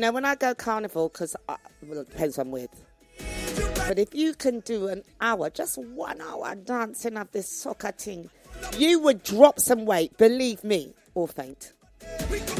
know, when I go carnival, because well, it depends who I'm with. But if you can do an hour, just 1 hour dancing of this soca thing, you would drop some weight, believe me, or faint.